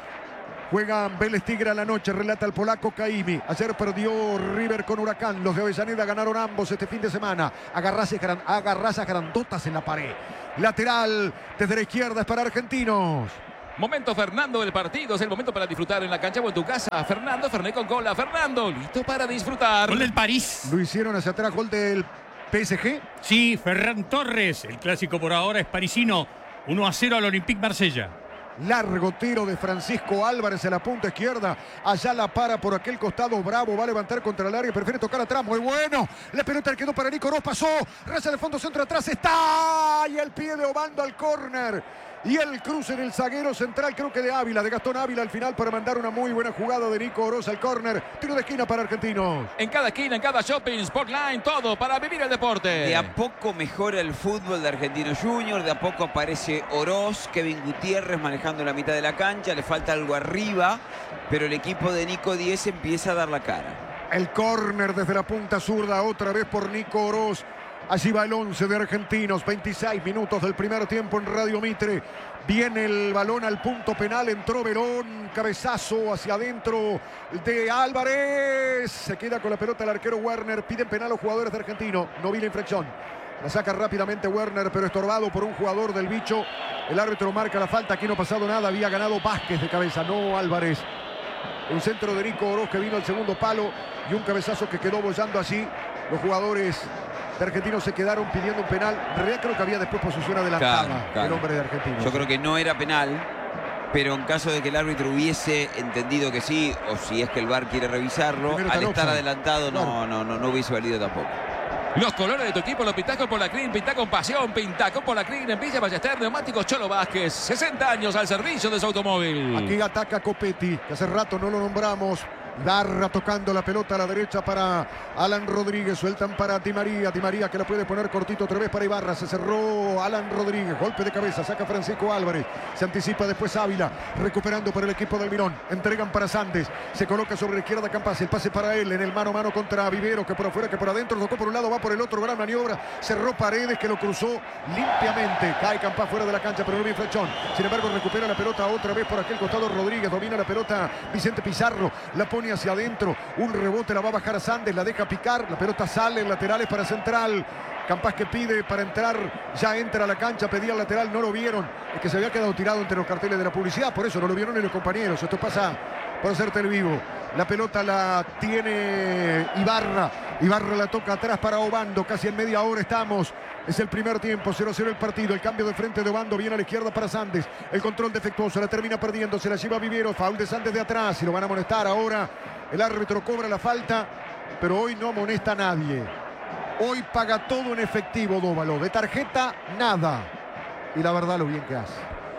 Juega Vélez Tigre a la noche, relata el polaco Caimi. Ayer perdió River con Huracán. Los de Avellaneda ganaron ambos este fin de semana. Agarrazas gran, agarrazas grandotas en la pared. Lateral desde la izquierda es para Argentinos. Momento Fernando del partido, es el momento para disfrutar en la cancha o en tu casa. Fernando, Fernet con cola. Fernando, listo para disfrutar. Gol del París. Lo hicieron hacia atrás, gol del P S G. Sí, Ferran Torres. El clásico por ahora es parisino. uno a cero al Olympique Marsella. Largo tiro de Francisco Álvarez en la punta izquierda. Allá la para por aquel costado. Bravo va a levantar contra el área. Prefiere tocar atrás. Muy bueno. La pelota quedó para Nico Oroz. Pasó. Raza de fondo centro atrás. Está. Y el pie de Obando al córner. Y el cruce en el zaguero central, creo que de Ávila, de Gastón Ávila al final para mandar una muy buena jugada de Nico Oroz al córner. Tiro de esquina para Argentinos. En cada esquina, en cada shopping, Sportline, todo para vivir el deporte. De a poco mejora el fútbol de Argentinos Juniors, de a poco aparece Oroz, Kevin Gutiérrez manejando la mitad de la cancha, le falta algo arriba, pero el equipo de Nico Díez empieza a dar la cara. El córner desde la punta zurda, otra vez por Nico Oroz. Allí va el once de Argentinos, veintiséis minutos del primer tiempo en Radio Mitre. Viene el balón al punto penal, entró Verón, cabezazo hacia adentro de Álvarez. Se queda con la pelota el arquero Werner, piden penal los jugadores de Argentino, no vi la infracción. La saca rápidamente Werner, pero estorbado por un jugador del bicho. El árbitro marca la falta, aquí no ha pasado nada, había ganado Vázquez de cabeza, no Álvarez. Un centro de Nico Oroz que vino al segundo palo y un cabezazo que quedó bollando allí. Los jugadores de Argentinos se quedaron pidiendo un penal. En realidad creo que había después posición adelantada Claro, claro. el hombre de Argentinos. Yo creo que no era penal, pero en caso de que el árbitro hubiese entendido que sí, o si es que el V A R quiere revisarlo, Primero al está estar offside. adelantado no, Claro. no, no, no hubiese valido tampoco. Los colores de tu equipo los pintás con Polacrin, pintá con pasión, pintá con Polacrin en Villa Ballester, Neumáticos Cholo Vázquez, sesenta años al servicio de su automóvil. Aquí ataca Copetti, que hace rato no lo nombramos. Garra tocando la pelota a la derecha para Alan Rodríguez. Sueltan para Di María. Di María que la puede poner cortito otra vez para Ibarra. Se cerró Alan Rodríguez. Golpe de cabeza. Saca Francisco Álvarez. Se anticipa después Ávila. Recuperando para el equipo del Mirón. Entregan para Sandes. Se coloca sobre la izquierda Campás. El pase para él en el mano a mano contra Vivero. Que por afuera, que por adentro. Tocó por un lado, va por el otro. Gran maniobra. Cerró Paredes que lo cruzó limpiamente. Cae Campás fuera de la cancha, pero no vi flechón. Sin embargo, recupera la pelota otra vez por aquel costado Rodríguez. Domina la pelota Vicente Pizarro. La pone hacia adentro, un rebote, la va a bajar a Sandes, la deja picar, la pelota sale, laterales para central. Campás que pide para entrar, ya entra a la cancha, pedía el lateral, no lo vieron, es que se había quedado tirado entre los carteles de la publicidad, por eso no lo vieron ni los compañeros. Esto pasa por hacerte el vivo. La pelota la tiene Ibarra, Ibarra la toca atrás para Obando, casi en media hora estamos. Es el primer tiempo, cero a cero el partido. El cambio de frente de Obando viene a la izquierda para Sandes. El control defectuoso, la termina perdiendo, se la lleva Vivero. Foul de Sandes de atrás y lo van a amonestar ahora. El árbitro cobra la falta, pero hoy no amonesta a nadie. Hoy paga todo en efectivo Dóvalo. De tarjeta, nada. Y la verdad lo bien que hace.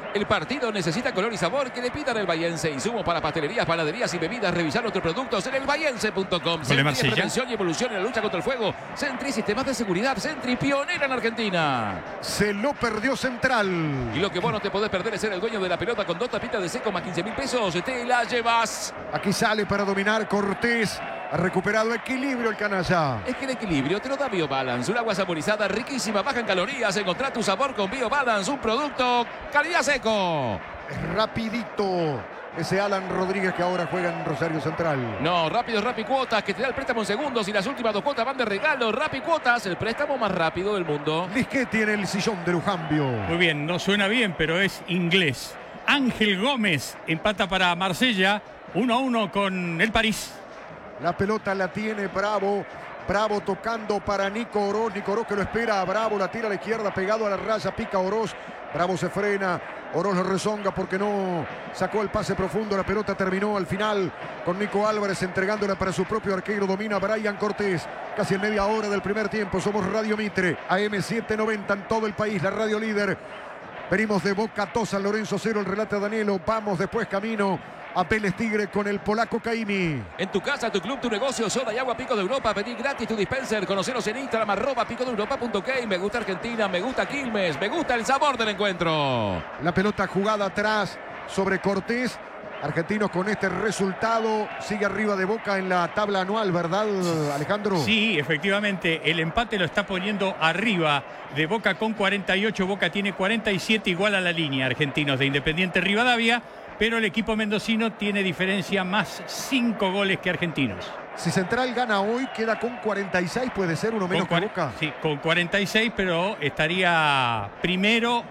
El partido necesita color y sabor que le pidan el Bahiense. Insumos para pastelerías, panaderías y bebidas. Revisar nuestros productos en el bahiense punto com. Sentry es prevención y evolución en la lucha contra el fuego. Sentry, sistemas de seguridad. Sentry, pionera en Argentina. Se lo perdió Central. Y lo que vos no te podés perder es ser el dueño de la pelota con dos tapitas de seco más quince mil pesos. Te la llevas. Aquí sale para dominar Cortés. Ha recuperado equilibrio el canalla. Es que el equilibrio te lo da BioBalance. Un agua saborizada, riquísima, baja en calorías. Encontrá tu sabor con BioBalance. Un producto calidad seco. Es rapidito ese Alan Rodríguez que ahora juega en Rosario Central. No, rápido, Rappi Cuotas, que te da el préstamo en segundos y las últimas dos cuotas van de regalo. Rappi Cuotas, el préstamo más rápido del mundo. Lisquetti en el sillón de Lujambio. Muy bien, no suena bien, pero es inglés. Ángel Gómez empata para Marsella. uno a uno con el París. La pelota la tiene Bravo. Bravo tocando para Nico Oroz. Nico Oroz que lo espera. Bravo la tira a la izquierda, pegado a la raya. Pica Oroz. Bravo se frena. Oroz lo rezonga porque no sacó el pase profundo. La pelota terminó al final con Nico Álvarez entregándola para su propio arquero. Domina Brian Cortés. Casi en media hora del primer tiempo. Somos Radio Mitre. A M setecientos noventa en todo el país. La radio líder. Venimos de Boca dos, San Lorenzo cero. El relata Danilo. Vamos después camino a Vélez Tigre con el polaco Caimi. En tu casa, tu club, tu negocio, soda y agua Pico de Europa. Pedí gratis tu dispenser. Conoceros en Instagram, arroba pico de europa punto k. Me gusta Argentina, me gusta Quilmes, me gusta el sabor del encuentro. La pelota jugada atrás sobre Cortés. Argentinos con este resultado sigue arriba de Boca en la tabla anual, ¿verdad, Alejandro? Sí, efectivamente, el empate lo está poniendo arriba de Boca con cuarenta y ocho. Boca tiene cuarenta y siete, igual a la línea. Argentinos de Independiente Rivadavia. Pero el equipo mendocino tiene diferencia más cinco goles que Argentinos. Si Central gana hoy, queda con cuarenta y seis, puede ser uno menos que Boca. Sí, con cuarenta y seis, pero estaría primero,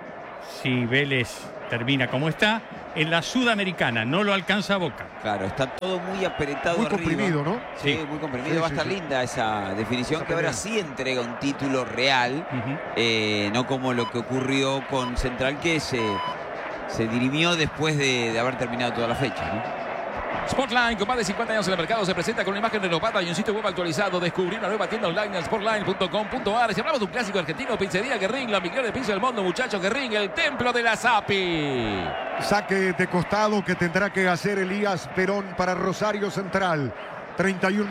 si Vélez termina como está, en la Sudamericana. No lo alcanza Boca. Claro, está todo muy apretado Muy arriba. comprimido, ¿no? Sí, Sí. muy comprimido. Sí, Va a sí, estar sí. linda esa definición, Está que ahora bien. sí entrega un título real. Uh-huh. eh, no como lo que ocurrió con Central, que se, se dirimió después de, de haber terminado toda la fecha, ¿no? Sportline, con más de cincuenta años en el mercado, se presenta con una imagen renovada y un sitio web actualizado. Descubrí una nueva tienda online en sportline punto com punto a r. Si hablamos de un clásico argentino, Pizzería Guerrín, la mejor de pizza del mundo, muchachos. Guerrín, el templo de la Sapi. Saque de costado que tendrá que hacer Elías Perón para Rosario Central. treinta y uno